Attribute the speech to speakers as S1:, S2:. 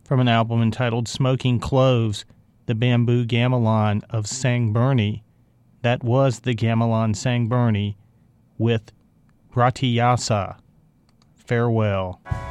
S1: from an album entitled Smoking Cloves, the Bamboo Gamelan of Sang Bernie. That was the Gamelan Sang Bernie with Ratiyasa. Farewell.